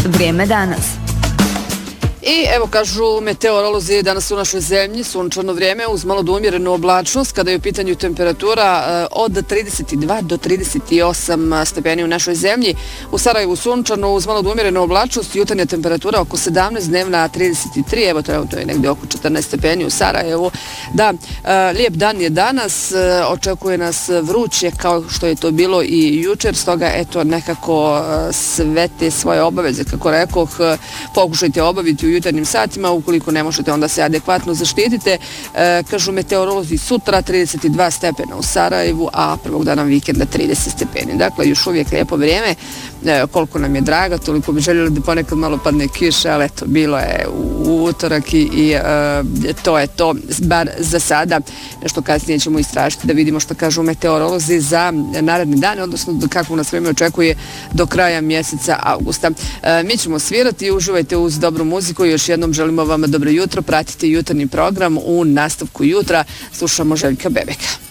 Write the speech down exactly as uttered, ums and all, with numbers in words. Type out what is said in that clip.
Vrijeme danas. I evo kažu meteorolozi danas u našoj zemlji sunčano vrijeme uz malo do umjerenu oblačnost kada je u pitanju temperatura od trideset dva do trideset osam stepeni u našoj zemlji. U Sarajevu sunčano uz malo do umjerenu oblačnost, jutarnja temperatura oko sedamnaest, dnevna trideset tri, evo to je negdje oko četrnaest stepeni u Sarajevu. Da, lijep dan je danas, očekuje nas vruće kao što je to bilo i jučer, stoga eto nekako sve te svoje obaveze, kako rekoh, pokušajte obaviti u jutarnjim satima, ukoliko ne možete onda se adekvatno zaštitite. E, kažu meteorolozi sutra trideset dva stepena u Sarajevu, a prvog dana vikenda trideset stepeni. Dakle, još uvijek lijepo vrijeme, e, koliko nam je draga, toliko bi željeli da ponekad malo padne kiša, ali eto, bilo je u utorak i, i e, to je to, bar za sada. Nešto kasnije ćemo istražiti da vidimo što kažu meteorolozi za naredni dan, odnosno kako nas vreme očekuje do kraja mjeseca augusta. E, mi ćemo svirati i uživajte uz dobru muziku. Još jednom želimo vam dobro jutro, pratite jutarnji program, u nastavku jutra slušamo Željka Bebeka.